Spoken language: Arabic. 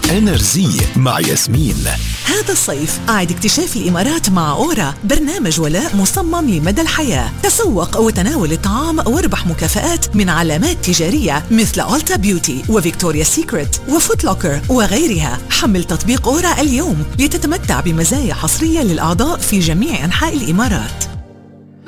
انرزي مع ياسمين. هذا الصيف أعد اكتشاف الإمارات مع أورا، برنامج ولاء مصمم لمدى الحياة. تسوق وتناول الطعام واربح مكافآت من علامات تجارية مثل ألتا بيوتي وفيكتوريا سيكريت وفوت لوكر وغيرها. حمل تطبيق أورا اليوم لتتمتع بمزايا حصرية للأعضاء في جميع أنحاء الإمارات.